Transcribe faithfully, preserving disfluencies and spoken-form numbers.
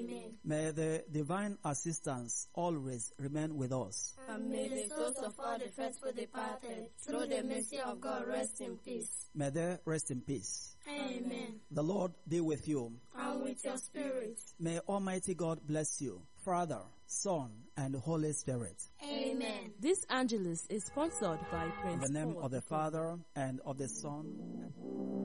Amen. May the divine assistance always remain with us. And may the souls of all the faithful departed, through the mercy of God, rest in peace. May they rest in peace. Amen. The Lord be with you. And with your spirit. May Almighty God bless you, Father, Son, and Holy Spirit. Amen. This Angelus is sponsored by Prince In the name Paul. of the Father, and of the Son,